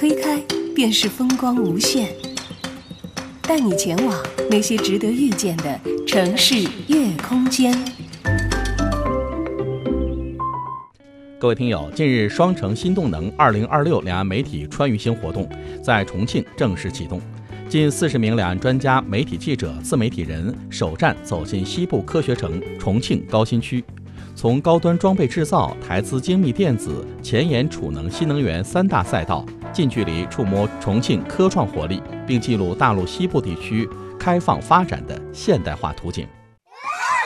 推开便是风光无限，带你前往那些值得遇见的城市夜空间。 各位听友，近日双城新动能2026两岸媒体川渝行活动在重庆正式启动，近40名两岸专家、媒体记者、自媒体人首站走进西部科学城重庆高新区，从高端装备制造、台资精密电子、前沿储能新能源3大赛道，近距离触摸重庆科创活力，并记录大陆西部地区开放发展的现代化图景。